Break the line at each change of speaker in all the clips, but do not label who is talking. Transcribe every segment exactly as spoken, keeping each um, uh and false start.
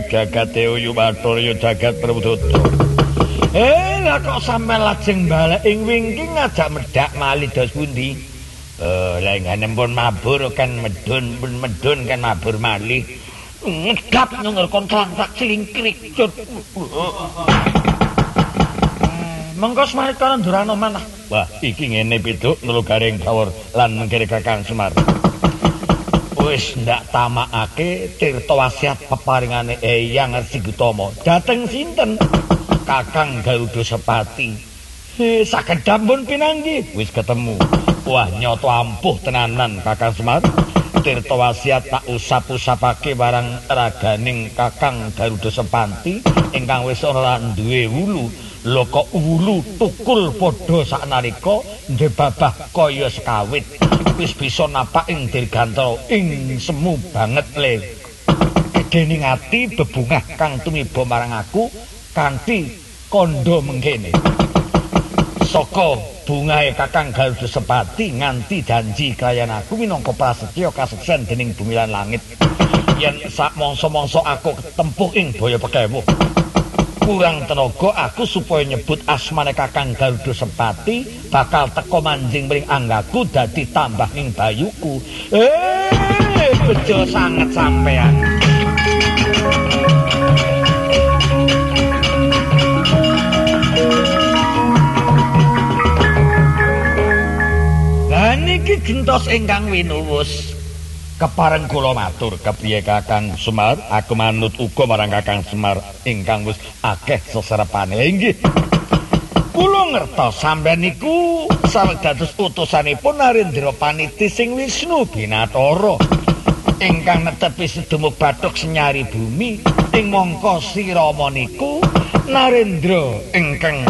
jagat uyu bathur ya jagat Prabudoto. Eh lah kok sampean lajeng balik ing wingking ngajak medhak malih dos pundi? Eh lah ngene pun mabur kan medun pun medun kan mabur malih. Ngedap nang kontrak cilingkrik cut. Mengko Semar kan durana manah. Wah, iki ngene Piduk nulu garing bawor lan mengkere Kakang Semar. Wis ndak tamakake tirta wasiat peparingane Eyang Resi Gutama dhateng sinten? Kakang Garuda Sepati. Eh, sakedhap pun pinanggih wis ketemu. Wah, nyoto ampuh tenanan Kakang Semar. Tirta wasiat tak usap-usapake barang raganing Kakang Garuda Sepati ingkang wis ora duwe wulu. Lho kok wulu tukul padha saknalika ndebabah kaya sekawit. Wis bisa napak ing dirgantara ing semu banget le. Dening ati bebungah kang tumiba marang aku kanthi kandha mengkene. Saka bungahe Kakang Garuda Sepati nganti janji kaliyan aku minangka prasetya kaseksen dening bumi lan langit. Yen sak mangsa-mangsa aku ketempuh ing baya pekewuh. Kurang tenaga aku supaya nyebut asmane Kakang Garuda Sepati bakal teko manjing mring anggaku dadi tambah ing bayuku. Eh, bejo sanget sampean. Lah niki gentos ingkang winuwus. Kepareng kula matur kepriye Kakang Semar, aku manut uga marang Kakang Semar ingkang wis akeh seserepane. Inggih. Kula ngertos sampeyan niku sareng dados utusanipun Narendra Paniti sing Wisnu Binathara ingkang netepi sedemuk bathuk senyari bumi ing mangka sirama niku Narendra ingkang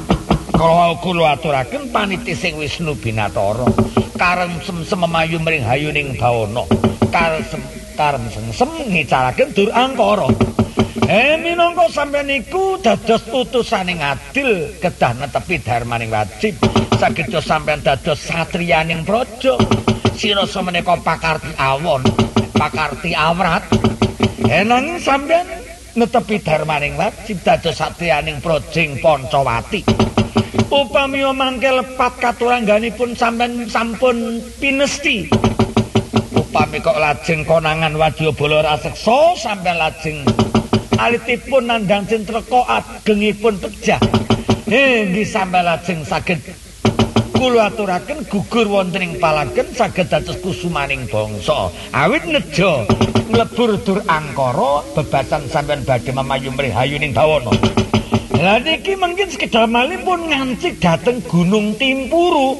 kala kula aturaken Paniti sing Wisnu Binathara karem semsem memayu mring hayuning bawana karem karem semsem ngicaraken dur angkara. Eh minangka sampeyan niku dados utusaning adil kedah netepi darmaning wajib saged sampeyan dados satriyaning praja sirasa menika pakarti awon pakarti awrat. Eh nanging sampeyan netepi darmaning wajib dados satriyaning projing Pancawati. Upami mangke lepat katurangganipun sampeyan sampun pinesti. Upami kok lajeng konangan wadyabala raseksa sampeyan lajeng alitipun nandhang cintreka agengipun pejah. Eh nggih sampeyan lajeng saged kula aturaken gugur wonten ing palagen saged dados kusumaning bangsa. Awit neja mlebur dur angkara bebasan sampeyan badhe memayu mrih hayuning bawana. Lah niki mungkin sekedar malipun ngancik dhateng Gunung Timpuru.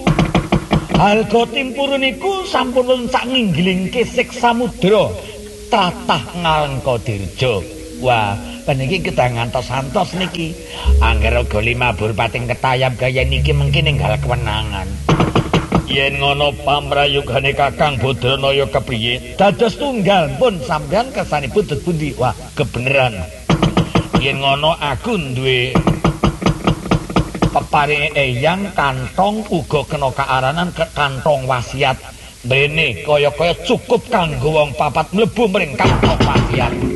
Harga Timpuru niku sampun sak nginggiling kisik samudra tatah ngalengka dirja. Wah, paniki kedah ngantos-antos niki. Angger uga limabur pating ketayam gaya niki mungkin enggal kewenangan. Yen ngono pamrayogane Kakang Badranaya kepriye? Dados tunggal pun sampeyan kersanipun dadi pundi? Wah, kebeneran. Yen ngono aku duwe peparinge Eyang kantong uga kena kaaranan ke kantong wasiat. Mrene kaya-kaya cukup kanggo wong papat mlebu mring kantong wasiat.